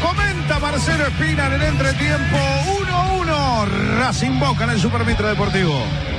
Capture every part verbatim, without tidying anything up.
comenta Marcelo Espina en el entretiempo. uno a uno, Racing Boca en el Supermetro Deportivo.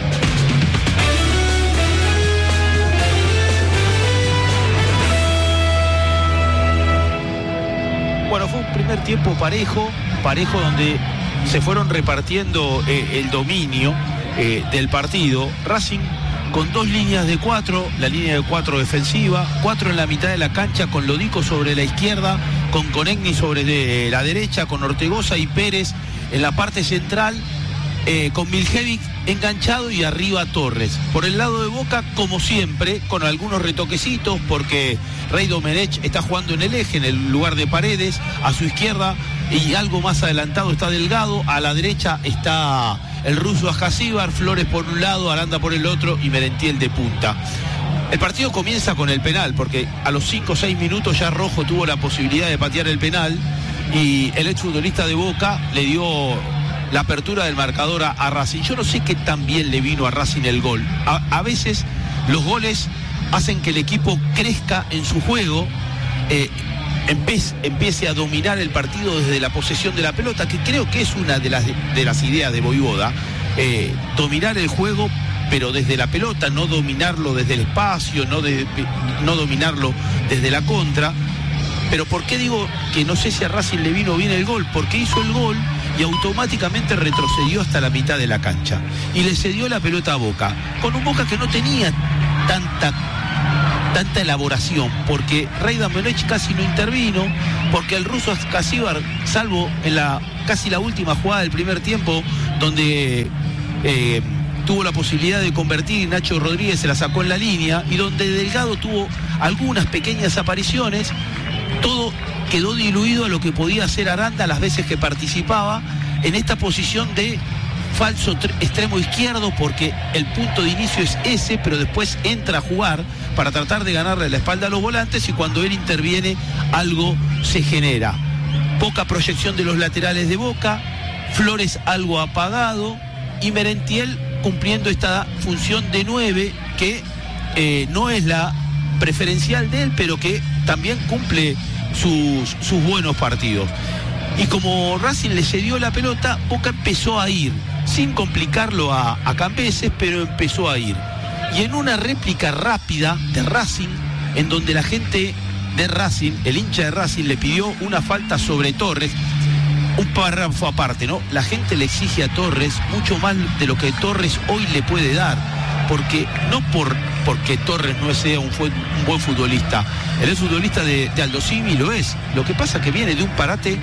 Bueno, fue un primer tiempo parejo, parejo donde se fueron repartiendo eh, el dominio eh, del partido. Racing con dos líneas de cuatro, la línea de cuatro defensiva, cuatro en la mitad de la cancha, con Lodico sobre la izquierda, con Conegni sobre de la derecha, con Ortegoza y Pérez en la parte central, eh, con Miljevic enganchado y arriba Torres. Por el lado de Boca, como siempre, con algunos retoquecitos, porque Rey Domenech está jugando en el eje, en el lugar de Paredes, a su izquierda, y algo más adelantado está Delgado, a la derecha está el ruso Ajacíbar, Flores por un lado, Aranda por el otro y Merentiel de punta. El partido comienza con el penal, porque a los cinco o seis minutos ya Rojo tuvo la posibilidad de patear el penal y el exfutbolista de Boca le dio la apertura del marcador a, a Racing. Yo no sé qué tan bien le vino a Racing el gol. A, a veces los goles hacen que el equipo crezca en su juego, eh, empiece, empiece a dominar el partido desde la posesión de la pelota, que creo que es una de las, de las ideas de Vojvoda, eh, dominar el juego pero desde la pelota, no dominarlo desde el espacio, no, de, no dominarlo desde la contra. Pero ¿por qué digo que no sé si a Racing le vino bien el gol? Porque hizo el gol y automáticamente retrocedió hasta la mitad de la cancha y le cedió la pelota a Boca, con un Boca que no tenía tanta tanta elaboración, porque Rey Domenech casi no intervino, porque el ruso Ajacíbar, salvo en la casi la última jugada del primer tiempo, donde eh, tuvo la posibilidad de convertir y Nacho Rodríguez se la sacó en la línea, y donde Delgado tuvo algunas pequeñas apariciones, todo quedó diluido a lo que podía hacer Aranda las veces que participaba en esta posición de falso extremo izquierdo, porque el punto de inicio es ese, pero después entra a jugar para tratar de ganarle la espalda a los volantes, y cuando él interviene algo se genera. Poca proyección de los laterales de Boca, Flores algo apagado y Merentiel cumpliendo esta función de nueve que eh, no es la preferencial de él, pero que también cumple sus, sus buenos partidos. Y como Racing le cedió la pelota, Boca empezó a ir, sin complicarlo a, a Cambeses, pero empezó a ir. Y en una réplica rápida de Racing, en donde la gente de Racing, el hincha de Racing, le pidió una falta sobre Torres, un párrafo aparte, ¿no? La gente le exige a Torres mucho más de lo que Torres hoy le puede dar, porque no por porque Torres no sea un, fue, un buen futbolista, él es futbolista de, de Aldo Civi, lo es. Lo que pasa es que viene de un parate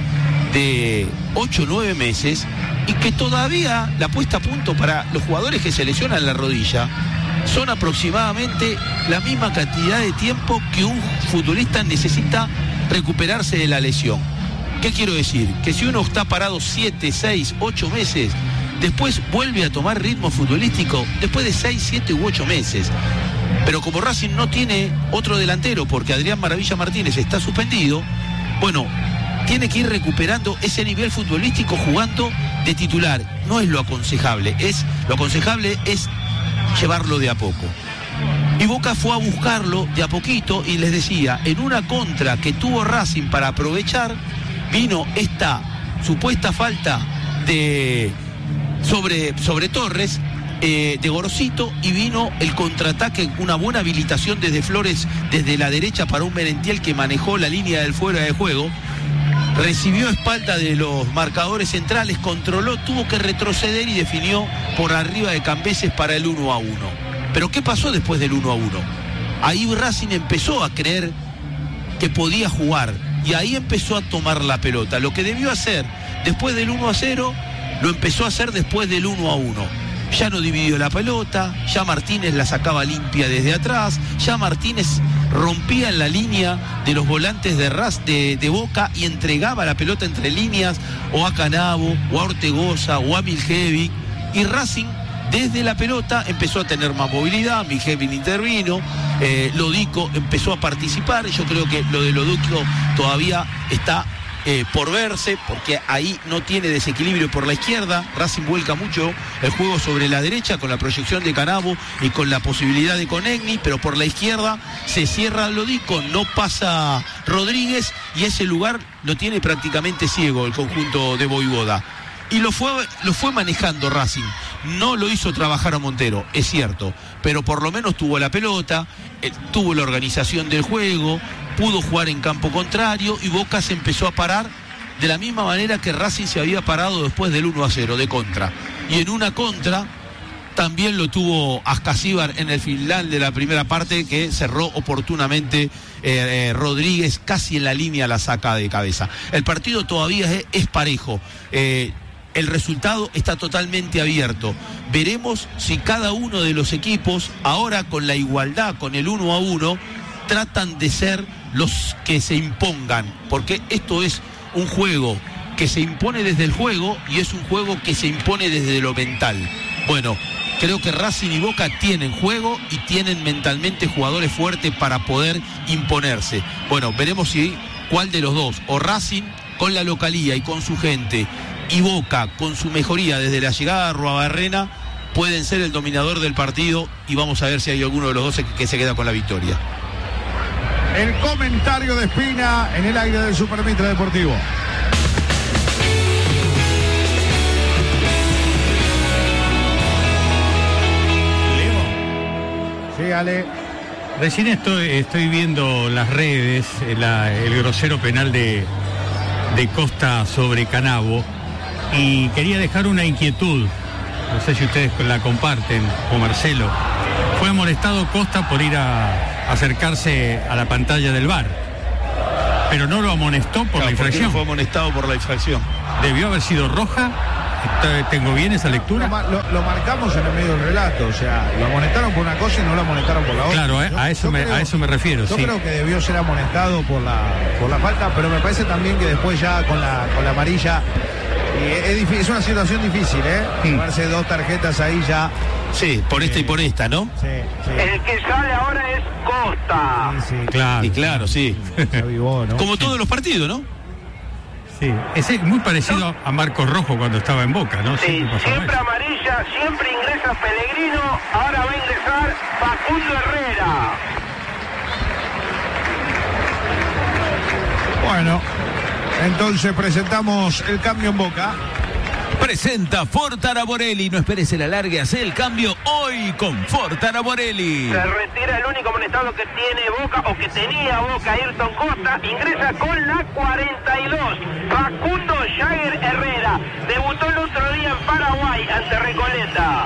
de ocho o nueve meses y que todavía la puesta a punto para los jugadores que se lesionan la rodilla son aproximadamente la misma cantidad de tiempo que un futbolista necesita recuperarse de la lesión. ¿Qué quiero decir? Que si uno está parado siete, seis, ocho meses, después vuelve a tomar ritmo futbolístico después de seis, siete u ocho meses. Pero como Racing no tiene otro delantero porque Adrián Maravilla Martínez está suspendido, bueno, tiene que ir recuperando ese nivel futbolístico jugando de titular. No es lo aconsejable, es lo aconsejable es llevarlo de a poco. Y Boca fue a buscarlo de a poquito, y les decía, en una contra que tuvo Racing para aprovechar, vino esta supuesta falta de sobre, sobre Torres, eh, de Gorosito, y vino el contraataque, una buena habilitación desde Flores, desde la derecha para un Merentiel que manejó la línea del fuera de juego, recibió espalda de los marcadores centrales, controló, tuvo que retroceder y definió por arriba de Cambeses para el uno a uno. Pero ¿qué pasó después del uno a uno? Ahí Racing empezó a creer que podía jugar, y ahí empezó a tomar la pelota. Lo que debió hacer después del uno a cero, lo empezó a hacer después del uno a uno. Ya no dividió la pelota, ya Martínez la sacaba limpia desde atrás, ya Martínez rompía en la línea de los volantes de, Raz, de, de Boca y entregaba la pelota entre líneas o a Canavo, o a Ortegoza, o a Miljevic, y Racing desde la pelota empezó a tener más movilidad. Miljevic intervino, eh, Lodico empezó a participar. Yo creo que lo de Lodico todavía está eh, por verse, porque ahí no tiene desequilibrio por la izquierda. Racing vuelca mucho el juego sobre la derecha con la proyección de Canavo y con la posibilidad de Conegni, pero por la izquierda se cierra Lodico, no pasa Rodríguez y ese lugar lo tiene prácticamente ciego el conjunto de Vojvoda. Y lo fue, lo fue manejando Racing. No lo hizo trabajar a Montero, es cierto, pero por lo menos tuvo la pelota, eh, tuvo la organización del juego, pudo jugar en campo contrario y Boca se empezó a parar de la misma manera que Racing se había parado después del uno a cero de contra. Y en una contra también lo tuvo Ascasíbar en el final de la primera parte, que cerró oportunamente eh, eh, Rodríguez, casi en la línea la saca de cabeza. El partido todavía es, es parejo. Eh, El resultado está totalmente abierto. Veremos si cada uno de los equipos, ahora con la igualdad, con el uno a uno, tratan de ser los que se impongan, porque esto es un juego que se impone desde el juego y es un juego que se impone desde lo mental. Bueno, creo que Racing y Boca tienen juego y tienen mentalmente jugadores fuertes para poder imponerse. Bueno, veremos si cuál de los dos, o Racing con la localía y con su gente, y Boca con su mejoría desde la llegada de Arruabarrena, pueden ser el dominador del partido, y vamos a ver si hay alguno de los dos que se queda con la victoria. El comentario de Espina en el aire del Super Mitre Deportivo. Leo. Sí, Ale. Recién estoy, estoy viendo las redes, la, el grosero penal de, de Costa sobre Canavo, y quería dejar una inquietud, no sé si ustedes la comparten, o Marcelo. Fue molestado Costa por ir a acercarse a la pantalla del V A R, pero no lo amonestó por claro, la infracción. No fue amonestado por la infracción. ¿Debió haber sido roja? ¿Tengo bien esa lectura? Lo, lo, lo marcamos en el medio del relato, o sea, lo amonestaron por una cosa y no lo amonestaron por la otra. Claro, eh, yo, a, eso me, creo, a eso me refiero. Yo sí. creo que debió ser amonestado por la por la falta, pero me parece también que después ya con la con la amarilla y es, difícil, es una situación difícil, ¿eh? Hmm. Llevarse dos tarjetas ahí ya. Sí, por esta y por esta, ¿no? Sí, sí. El que sale ahora es Costa. Sí, sí. Claro. Y claro, sí. Se avivó, ¿no? Como todos los partidos, ¿no? Sí, es muy parecido a Marcos Rojo cuando estaba en Boca, ¿no? Sí, Siempre, siempre amarilla, siempre ingresa Pellegrino, ahora va a ingresar Facundo Herrera. Bueno, entonces presentamos el cambio en Boca. Presenta Ford Araborelli. No esperes el alargue, hace el cambio hoy con Ford Araborelli. Se retira el único amonestado que tiene Boca o que tenía Boca, Ayrton Costa. Ingresa con la cuarenta y dos. Facundo Jagger Herrera. Debutó el otro día en Paraguay ante Recoleta.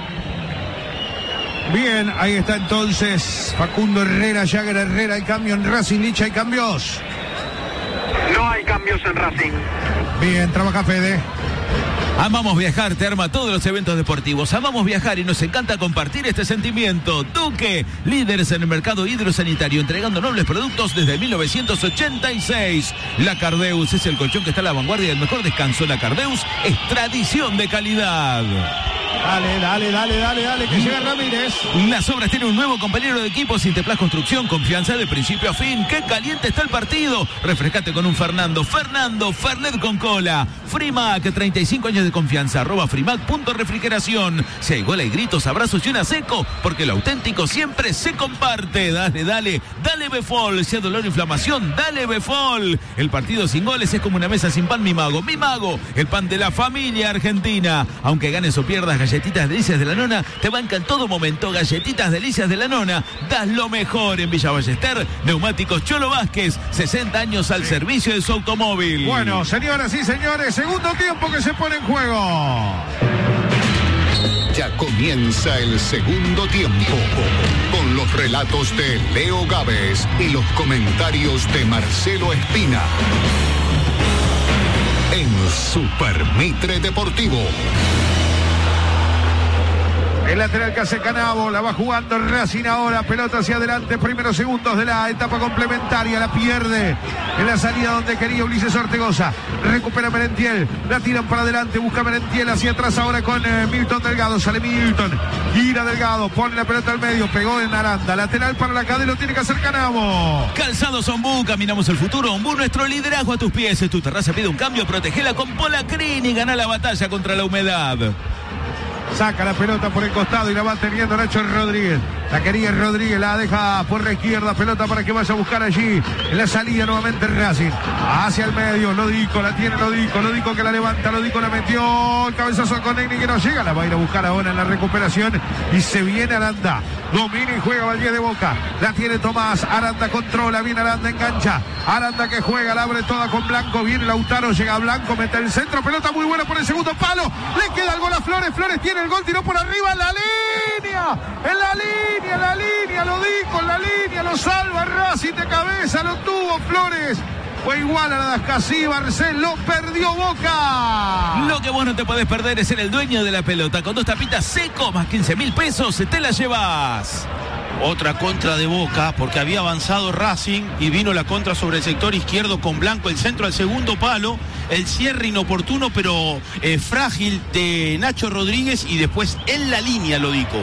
Bien, ahí está entonces Facundo Herrera, Jagger Herrera. El cambio en Racing. Licha, ¿hay cambios? No hay cambios en Racing. Bien, trabaja Fede. Amamos viajar, te arma todos los eventos deportivos. Amamos viajar y nos encanta compartir este sentimiento. Duque, líderes en el mercado hidrosanitario, entregando nobles productos desde mil novecientos ochenta y seis. La Cardeus es el colchón que está a la vanguardia del mejor descanso. La Cardeus es tradición de calidad. Dale, dale, dale, dale, dale, que llega Ramírez. Las Obras tiene un nuevo compañero de equipo, Sinteplas Construcción, confianza de principio a fin. ¡Qué caliente está el partido! Refrescate con un Fernando. Fernando, Fernet con cola. Frimac, treinta y cinco años de confianza. Arroba Frimac punto refrigeración. Si hay gola y gritos, abrazos y una seco, porque lo auténtico siempre se comparte. Dale, dale, dale Befol. Si hay dolor o inflamación, dale Befol. El partido sin goles es como una mesa sin pan, mi mago. Mi mago, el pan de la familia argentina. Aunque ganes o pierdas, Galletitas Delicias de la Nona te banca en todo momento. Galletitas Delicias de la Nona, das lo mejor en Villa Ballester. Neumáticos Cholo Vázquez, sesenta años al servicio de su automóvil. Bueno, señoras y señores, segundo tiempo que se pone en juego. Ya comienza el segundo tiempo con los relatos de Leo Gávez y los comentarios de Marcelo Espina en Super Mitre Deportivo. El lateral que hace Canavo, la va jugando Racing ahora, pelota hacia adelante, primeros segundos de la etapa complementaria, la pierde en la salida donde quería Ulises Ortegoza, recupera Merentiel, la tiran para adelante, busca Merentiel hacia atrás ahora con eh, Milton Delgado, sale Milton, gira Delgado, pone la pelota al medio, pegó en Aranda, lateral para la cadena, lo tiene que hacer Canavo. Calzados Ombú, caminamos el futuro, Ombú, nuestro liderazgo a tus pies, tu terraza pide un cambio, protegela con Polacrin y gana la batalla contra la humedad. Saca la pelota por el costado y la va teniendo Nacho Rodríguez. La quería Rodríguez, la deja por la izquierda. Pelota para que vaya a buscar allí. En la salida nuevamente Racing. Hacia el medio, Lodico, la tiene Lodico. Lodico que la levanta, Lodico la metió. El cabezazo con Negri que no llega. La va a ir a buscar ahora en la recuperación. Y se viene Aranda. Domina y juega Valle de Boca. La tiene Tomás. Aranda controla, viene Aranda, engancha. Aranda que juega, la abre toda con Blanco. Viene Lautaro, llega Blanco, mete el centro. Pelota muy buena por el segundo palo. Le queda el gol a Flores. Flores tiene el gol, tiró por arriba en la línea. En la línea, en la línea. Lo dijo, en la línea. Lo salva Racing de cabeza. Lo tuvo Flores. Fue igual a la de Casí, Barcel, lo perdió Boca. Lo que vos no te podés perder es ser el dueño de la pelota. Con dos tapitas seco más quince mil pesos, te la llevas. Otra contra de Boca, porque había avanzado Racing y vino la contra sobre el sector izquierdo con Blanco, el centro al segundo palo, el cierre inoportuno pero eh, frágil de Nacho Rodríguez y después en la línea Lodico.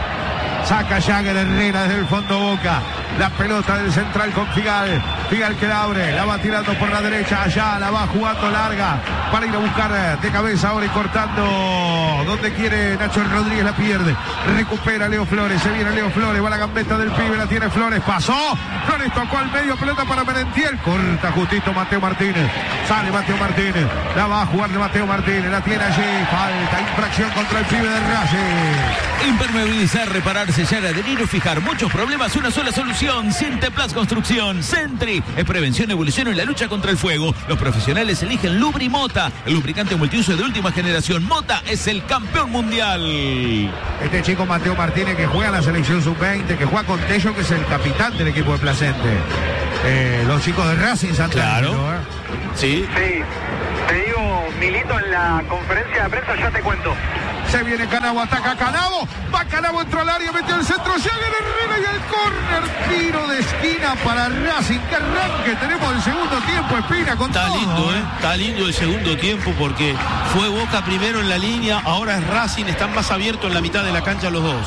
Saca Jagger Herrera desde el fondo Boca. La pelota del central con Figal. Figal que la abre, la va tirando por la derecha. Allá la va jugando larga para ir a buscar de cabeza ahora y cortando donde quiere Nacho Rodríguez, la pierde. Recupera Leo Flores, se viene Leo Flores, va la gambeta del pibe, la tiene Flores, pasó. Flores tocó al medio, pelota para Merentiel. Corta justito Mateo Martínez. Sale Mateo Martínez, la va a jugar de Mateo Martínez, la tiene allí. Falta, infracción contra el pibe de Racing. Impermeabilizar, reparar, sellar, adherir o fijar muchos problemas, una sola solución. Sinteplas Construcción. Sentry es prevención, evolución en la lucha contra el fuego. Los profesionales eligen Lubrimota, el lubricante multiuso de última generación. Mota es el campeón mundial. Este chico Mateo Martínez que juega en la selección sub veinte, que juega con Tello, que es el capitán del equipo de Placente. Eh, los chicos de Racing Santander. Claro. ¿No, eh? Sí. Sí, te digo, Milito en la conferencia de prensa, ya te cuento. Se viene Canavo, ataca Canavo, va Canavo, entró al área, metió el centro, llega Herrera y el córner, tiro de esquina para Racing. Que arranque tenemos el segundo tiempo, Espina, con Está todo, lindo, ¿eh? ¿eh? Está lindo el segundo tiempo porque fue Boca primero en la línea, ahora es Racing, están más abiertos en la mitad de la cancha los dos.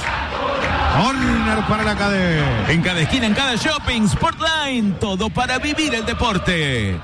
Corner para la cadena. En cada esquina, en cada shopping, Sportline, todo para vivir el deporte.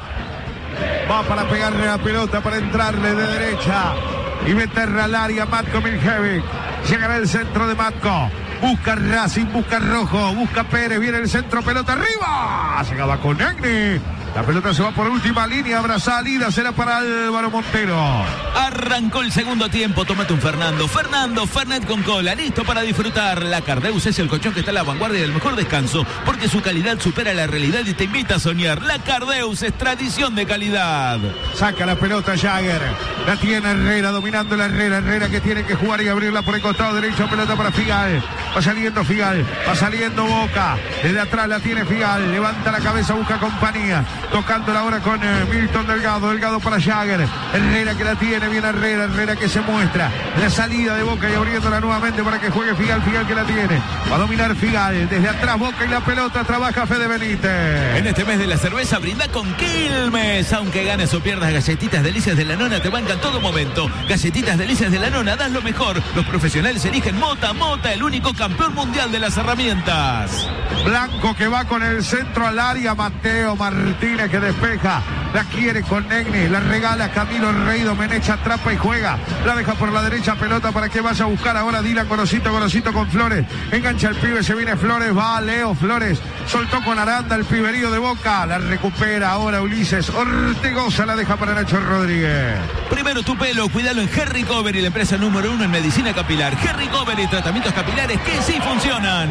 Va para pegarle la pelota, para entrarle de derecha y meterla al área Matko Miljevic. Llegará el centro de Matko. Busca Racing, busca Rojo, busca Pérez, viene el centro, pelota arriba. Llegaba con Negri. La pelota se va por última línea, habrá salida, será para Álvaro Montero. Arrancó el segundo tiempo, tómate un Fernando. Fernando, Fernet con cola, listo para disfrutar. La Cardeus es el colchón que está a la vanguardia del mejor descanso, porque su calidad supera la realidad y te invita a soñar. La Cardeus es tradición de calidad. Saca la pelota Jagger, la tiene Herrera, dominando la Herrera. Herrera que tiene que jugar y abrirla por el costado derecho, pelota para Figal. Va saliendo Figal, va saliendo Boca. Desde atrás la tiene Figal, levanta la cabeza, busca compañía. Tocándola ahora con eh, Milton Delgado, Delgado para Jagger. Herrera que la tiene, bien Herrera, Herrera que se muestra. La salida de Boca y abriéndola nuevamente para que juegue Figal, Figal que la tiene. Va a dominar Figal, desde atrás Boca y la pelota trabaja Fede Benítez. En este mes de la cerveza brinda con Quilmes. Aunque ganes o pierdas, galletitas delicias de la nona te bancan todo momento. Galletitas delicias de la nona, das lo mejor. Los profesionales eligen Mota, Mota, el único campeón mundial de las herramientas. Blanco que va con el centro al área, Mateo Martínez que despeja, la quiere con Negri, la regala Camilo Rey, Domenech atrapa y juega, la deja por la derecha, pelota para que vaya a buscar ahora Dylan Gorosito, Gorosito con Flores, engancha el pibe, se viene Flores, va Leo Flores, soltó con Aranda el piberío de Boca, la recupera ahora Ulises Ortegoza, la deja para Nacho Rodríguez. Primero tu pelo, cuídalo en Herry Covery, la empresa número uno en medicina capilar. Herry Covery, tratamientos capilares que sí funcionan.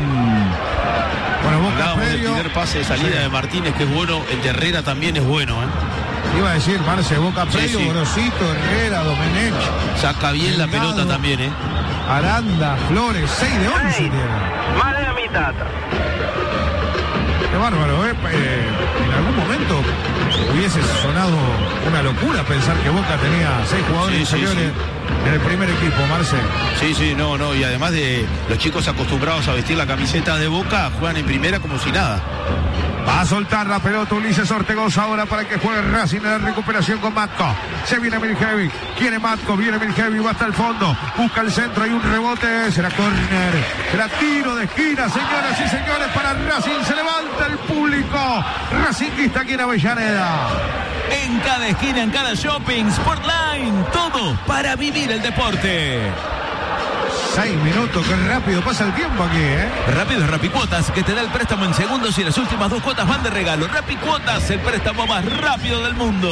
Bueno, Boca Hablábamos del predio. primer pase de salida Sí. de Martínez, que es bueno, el de Herrera también es bueno, ¿eh? Iba a decir, Marce, Boca Sí, predio, sí. Gorosito, Herrera, Domenech, Saca bien la Delgado. pelota también, ¿eh? Aranda, Flores, seis de once Seis. tiene. Más de la mitad. Qué bárbaro, ¿eh? Eh, en algún momento hubiese sonado una locura pensar que Boca tenía seis jugadores Sí, sí, inferiores en el primer equipo, Marcel. Sí, sí, no, no, y además de los chicos acostumbrados a vestir la camiseta de Boca, juegan en primera como si nada. Va a soltar la pelota Ulises Ortegoza ahora para que juegue Racing en la recuperación con Matko. Se viene Miljevic, quiere Matko, viene Miljevic, va hasta el fondo, busca el centro, hay un rebote, será córner, será tiro de esquina, señoras y señores, para Racing. Se levanta el público racinguista aquí en Avellaneda. En cada esquina, en cada shopping, Sportline, todo para vivir el deporte. Seis minutos, qué rápido pasa el tiempo aquí, ¿eh? Rápido es Rapicuotas, que te da el préstamo en segundos y las últimas dos cuotas van de regalo. Rapicuotas, el préstamo más rápido del mundo.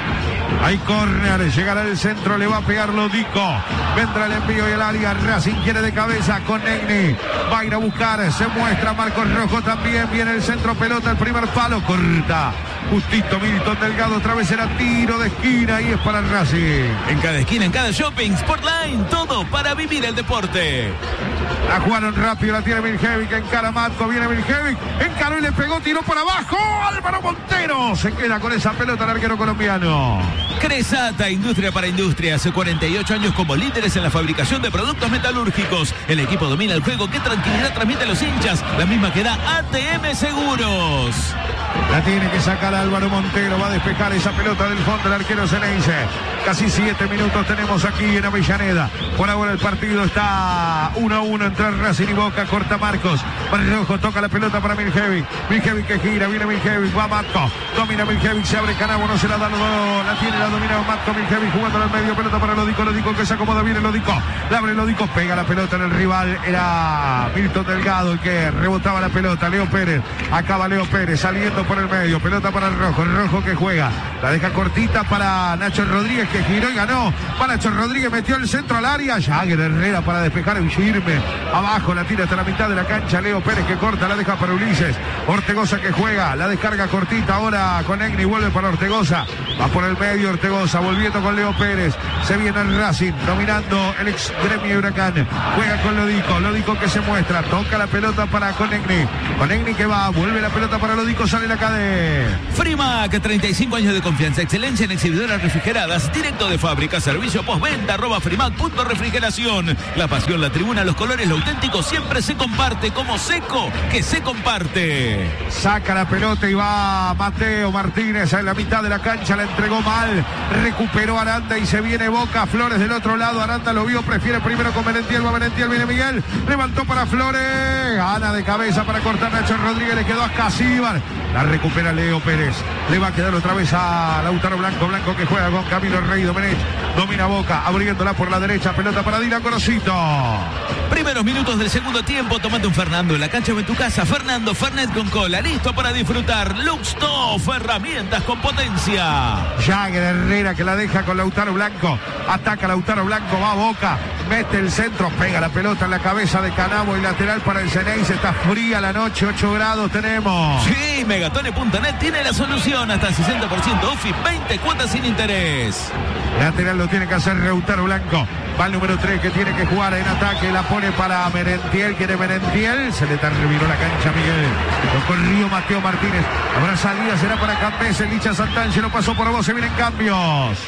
Hay córner, llegará el centro, le va a pegar Lodico. Vendrá el envío y el área. Racing quiere de cabeza con Negni. Va a ir a buscar, se muestra Marcos Rojo también. Viene el centro, pelota, el primer palo, corta. Justito Milton Delgado, otra vez será tiro de esquina y es para Racing. En cada esquina, en cada shopping, Sportline, todo para vivir el deporte. La jugaron rápido, la tiene Miljevic, encara Matko, viene Miljevic, encaró y le pegó, tiró por abajo. Álvaro Montero se queda con esa pelota el arquero colombiano. Cresata, industria para industria, hace cuarenta y ocho años como líderes en la fabricación de productos metalúrgicos. El equipo domina el juego, qué tranquilidad transmite a los hinchas, la misma que da A T M Seguros. La tiene que sacar Álvaro Montero, va a despejar esa pelota del fondo el arquero Ceneice. Casi siete minutos tenemos aquí en Avellaneda. Por ahora el partido está uno a uno entre Racing y Boca. Corta Marcos. Rojo toca la pelota para Miljevic. Miljevic que gira, viene Miljevic, va Matko. Domina Miljevic, se abre Canabo, no se la da, no, la tiene, la domina Matko. Miljevic jugando al medio, pelota para Lodico. Lodico que se acomoda, viene Lodico. La abre Lodico, pega la pelota en el rival. Era Milton Delgado el que rebotaba la pelota. Leo Pérez, acaba Leo Pérez saliendo por el medio. Pelota para el Rojo, el Rojo que juega. La deja cortita para Nacho Rodríguez que giró y ganó. Para Nacho Rodríguez, metió el centro al área. Jagger Herrera para despejar el firme. Abajo la tira hasta la mitad de la cancha. Leo Pérez que corta, la deja para Ulises. Ortegoza que juega, la descarga cortita ahora con Egni, vuelve para Ortegoza. Va por el medio Ortegoza, volviendo con Leo Pérez. Se viene el Racing, dominando el ex gremio Huracán. Juega con Lodico, Lodico que se muestra. Toca la pelota para Conegni. Conegni que va, vuelve la pelota para Lodico, sale la cadena. Frimac, treinta y cinco años de confianza, excelencia en exhibidoras refrigeradas, directo de fábrica, servicio postventa, arroba Frimac, punto refrigeración. La pasión, la tribuna, los colores, lo auténtico siempre se comparte, como seco que se comparte. Saca la pelota y va Mateo Martínez en la mitad de la cancha, la entregó mal, recuperó Aranda y se viene Boca. Flores del otro lado, Aranda lo vio, prefiere primero con Merentiel, va Merentiel, viene Miguel, levantó para Flores, gana de cabeza para cortar Nacho Rodríguez, le quedó a Casíbar, la recupera Leo Pérez, le va a quedar otra vez a Lautaro Blanco, Blanco que juega con Camilo Rey Domenech, domina Boca, abriéndola por la derecha, pelota para Dina Corosito. Primeros minutos del segundo tiempo, tomate un Fernando en la cancha o en tu casa. Fernando Fernet con cola, listo para disfrutar. Luxtoff, herramientas con potencia. Jagger Herrera que la deja con Lautaro Blanco, ataca Lautaro Blanco, va a Boca, mete el centro, pega la pelota en la cabeza de Canabo y lateral para el Ceneice. Está fría la noche, ocho grados tenemos. Sí, Megatone punto net tiene la solución, hasta el sesenta por ciento off y veinte cuotas sin interés. Lateral lo tiene que hacer Lautaro Blanco. Va el número tres que tiene que jugar en ataque, la pone para Merentiel, quiere Merentiel, se le terminó la cancha a Miguel. Lo corrió Mateo Martínez. Ahora salida será para Campes, el Licha Santangelo pasó por vos, se vienen cambios.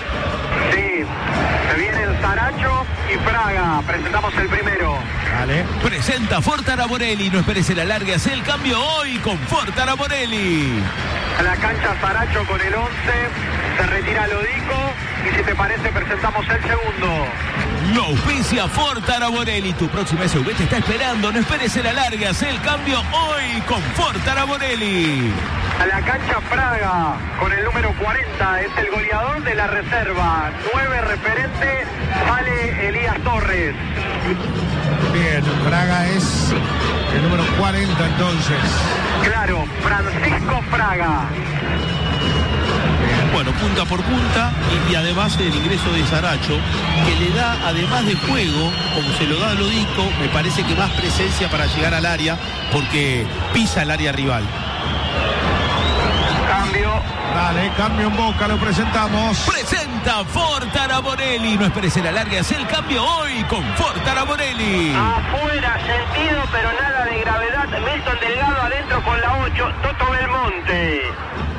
Sí, se vienen Saracho y Fraga. Presentamos el primero. Dale. Presenta Ford Araborelli, no esperes el alargue, hace el cambio hoy con Ford Araborelli. A la cancha Saracho con el once, se retira Lodico y si te parece presentamos el segundo. No auspicia Ford Araborelli, tu próxima S U V te está esperando, no esperes el alargue, hace el cambio hoy con Ford Araborelli. A la cancha Fraga con el número cuarenta, es el goleador de la reserva. nueve referente, sale Elías Torres. Bien, Fraga es el número cuarenta entonces. Claro, Francisco Fraga. Bueno, punta por punta y, y además el ingreso de Saracho, que le da, además de juego, como se lo da a Lodico, me parece que más presencia para llegar al área, porque pisa el área rival. Cambio. Dale, cambio en Boca, lo presentamos. Presenta Ford Araborelli, no esperes el alargue, hace el cambio hoy con Ford Araborelli. Afuera, sentido, pero nada de gravedad. Milton Delgado adentro con la ocho, Toto Belmonte.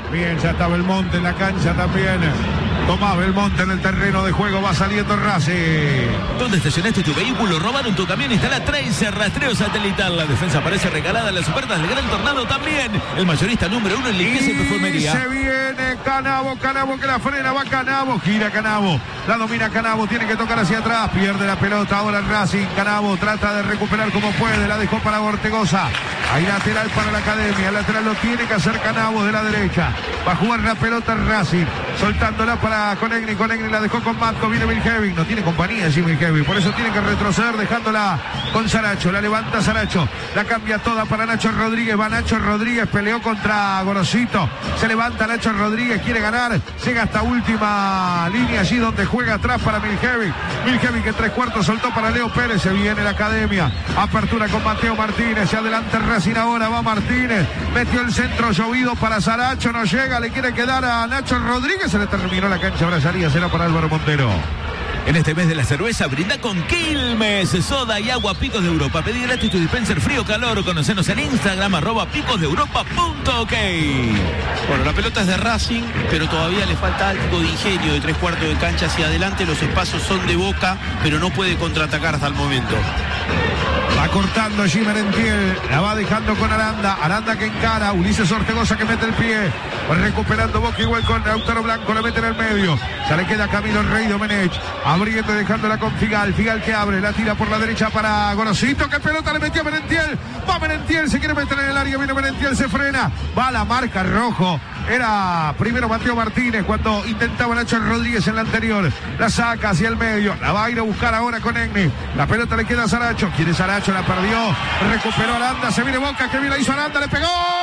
Bien, ya está Belmonte en la cancha también. Tomás Belmonte en el terreno de juego, va saliendo Racing. ¿Dónde estacionaste tu vehículo? ¿Robaron tu camión? Instala Tracer, rastreo satelital. La defensa parece regalada, las ofertas del Gran Tornado también. El mayorista número uno en limpieza y perfumería. Se viene Canavo, Canavo que la frena, va Canavo, gira Canavo, la domina Canavo, tiene que tocar hacia atrás, pierde la pelota ahora el Racing. Canavo trata de recuperar como puede, la dejó para Ortegoza. Hay lateral para la Academia, el lateral lo tiene que hacer Canavo de la derecha. Va a jugar la pelota el Racing, soltándola para Conegni, Conegni la dejó con Matko, viene Miljevic, no tiene compañía allí Miljevic, por eso tiene que retroceder dejándola con Saracho, la levanta Saracho, la cambia toda para Nacho Rodríguez, va Nacho Rodríguez, peleó contra Gorosito, se levanta Nacho Rodríguez, quiere ganar, llega hasta última línea allí donde juega atrás para Miljevic, Miljevic en tres cuartos soltó para Leo Pérez, se viene la Academia, apertura con Mateo Martínez, se adelanta Racing ahora, va Martínez, metió el centro llovido para Saracho, no llega, le quiere quedar a Nacho Rodríguez, se le terminó la cancha, ahora salía, será para Álvaro Montero. En este mes de la cerveza, brinda con Quilmes, soda y agua Picos de Europa. Pedí gratis tu dispenser frío calor. Conocenos en Instagram, arroba picos de europa punto ok. Bueno, la pelota es de Racing, pero todavía le falta algo de ingenio de tres cuartos de cancha hacia adelante. Los espacios son de Boca, pero no puede contraatacar hasta el momento. Va cortando allí Merentiel, la va dejando con Aranda, Aranda que encara, Ulises Ortegoza que mete el pie, va recuperando Boca igual con Lautaro Blanco, la mete en el medio, ya le queda Camilo Rey Domenech, abriendo y dejándola con Figal, Figal que abre, la tira por la derecha para Gorosito, que pelota le metió a Merentiel, va Merentiel, se quiere meter en el área, viene Merentiel, se frena, va la marca rojo, era primero Mateo Martínez cuando intentaba Nacho Rodríguez en la anterior, la saca hacia el medio, la va a ir a buscar ahora con Egni, la pelota le queda a Saracho, quiere Saracho, la perdió, recuperó Aranda, se viene Boca, que bien la hizo Aranda, le pegó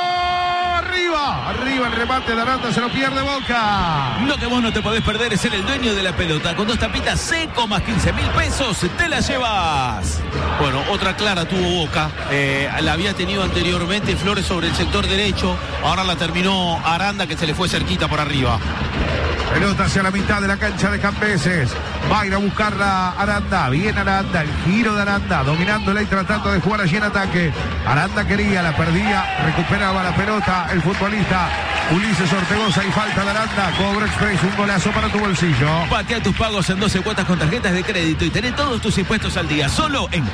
arriba, arriba el remate de Aranda, se lo pierde Boca. Lo que vos no te podés perder es ser el dueño de la pelota, con dos tapitas seco más quince mil pesos, te la llevas. Bueno, otra clara tuvo Boca, eh, la había tenido anteriormente Flores sobre el sector derecho, ahora la terminó Aranda que se le fue cerquita por arriba. Pelota hacia la mitad de la cancha de Campeses. Va a ir a buscarla Aranda. Bien Aranda. El giro de Aranda. Dominándola y tratando de jugar allí en ataque. Aranda quería, la perdía. Recuperaba la pelota el futbolista Ulises Ortegoza y falta de Aranda. Cobro Express. Un golazo para tu bolsillo. Patea tus pagos en doce cuotas con tarjetas de crédito y tené todos tus impuestos al día. Solo en